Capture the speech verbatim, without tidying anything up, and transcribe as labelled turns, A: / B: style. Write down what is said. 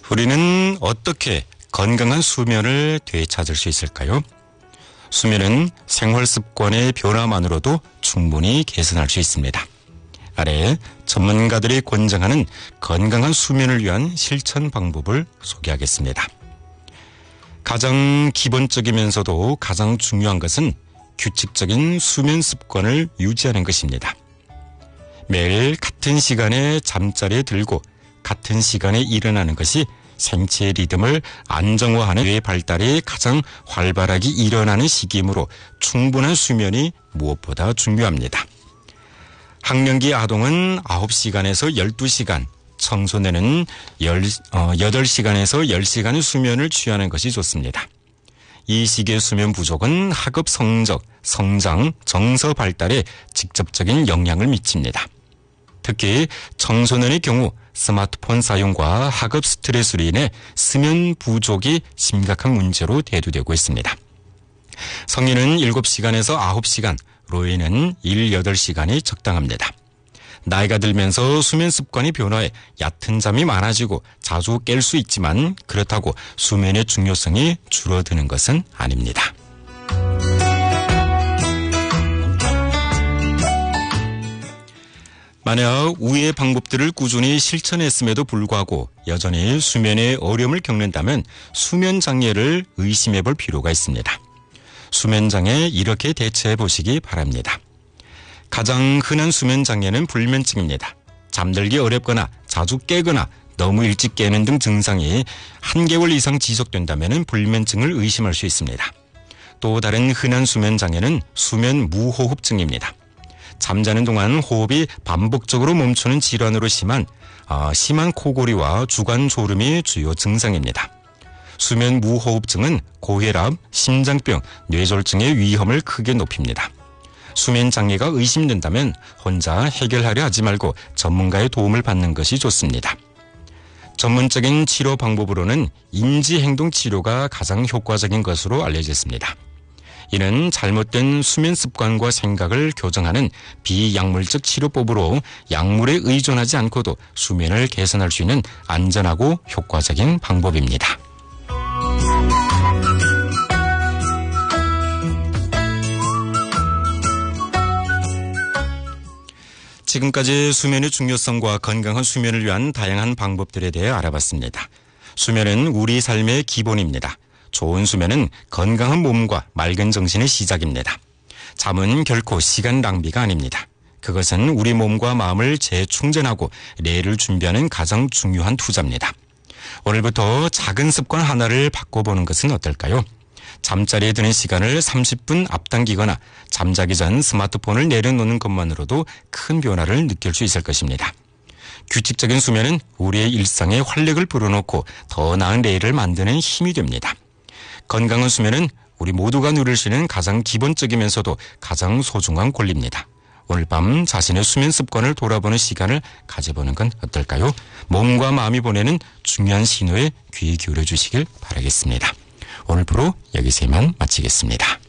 A: 우리는 어떻게 건강한 수면을 되찾을 수 있을까요? 수면은 생활 습관의 변화만으로도 충분히 개선할 수 있습니다. 아래 전문가들이 권장하는 건강한 수면을 위한 실천 방법을 소개하겠습니다. 가장 기본적이면서도 가장 중요한 것은 규칙적인 수면 습관을 유지하는 것입니다. 매일 같은 시간에 잠자리에 들고 같은 시간에 일어나는 것이 생체 리듬을 안정화하는 뇌의 발달이 가장 활발하게 일어나는 시기이므로 충분한 수면이 무엇보다 중요합니다. 학령기 아동은 아홉 시간에서 열두 시간, 청소년은 여덟 시간에서 열 시간의 수면을 취하는 것이 좋습니다. 이 시기의 수면 부족은 학업 성적, 성장, 정서 발달에 직접적인 영향을 미칩니다. 특히 청소년의 경우 스마트폰 사용과 학업 스트레스로 인해 수면 부족이 심각한 문제로 대두되고 있습니다. 성인은 일곱 시간에서 아홉 시간, 노인은 일, 여덟 시간이 적당합니다. 나이가 들면서 수면 습관이 변화해 얕은 잠이 많아지고 자주 깰 수 있지만 그렇다고 수면의 중요성이 줄어드는 것은 아닙니다. 만약 위의 방법들을 꾸준히 실천했음에도 불구하고 여전히 수면에 어려움을 겪는다면 수면 장애를 의심해 볼 필요가 있습니다. 수면 장애 이렇게 대처해 보시기 바랍니다. 가장 흔한 수면 장애는 불면증입니다. 잠들기 어렵거나 자주 깨거나 너무 일찍 깨는 등 증상이 한 개월 이상 지속된다면 불면증을 의심할 수 있습니다. 또 다른 흔한 수면 장애는 수면 무호흡증입니다. 잠자는 동안 호흡이 반복적으로 멈추는 질환으로 심한 어, 심한 코골이와 주간 졸음이 주요 증상입니다. 수면 무호흡증은 고혈압, 심장병, 뇌졸중의 위험을 크게 높입니다. 수면 장애가 의심된다면 혼자 해결하려 하지 말고 전문가의 도움을 받는 것이 좋습니다. 전문적인 치료 방법으로는 인지행동 치료가 가장 효과적인 것으로 알려져 있습니다. 이는 잘못된 수면 습관과 생각을 교정하는 비약물적 치료법으로 약물에 의존하지 않고도 수면을 개선할 수 있는 안전하고 효과적인 방법입니다. 지금까지 수면의 중요성과 건강한 수면을 위한 다양한 방법들에 대해 알아봤습니다. 수면은 우리 삶의 기본입니다. 좋은 수면은 건강한 몸과 맑은 정신의 시작입니다. 잠은 결코 시간 낭비가 아닙니다. 그것은 우리 몸과 마음을 재충전하고 내일을 준비하는 가장 중요한 투자입니다. 오늘부터 작은 습관 하나를 바꿔보는 것은 어떨까요? 잠자리에 드는 시간을 삼십 분 앞당기거나 잠자기 전 스마트폰을 내려놓는 것만으로도 큰 변화를 느낄 수 있을 것입니다. 규칙적인 수면은 우리의 일상에 활력을 불어넣고 더 나은 내일을 만드는 힘이 됩니다. 건강한 수면은 우리 모두가 누릴 수 있는 가장 기본적이면서도 가장 소중한 권리입니다. 오늘 밤 자신의 수면 습관을 돌아보는 시간을 가져보는 건 어떨까요? 몸과 마음이 보내는 중요한 신호에 귀 기울여 주시길 바라겠습니다. 오늘 프로 여기서 이만 마치겠습니다.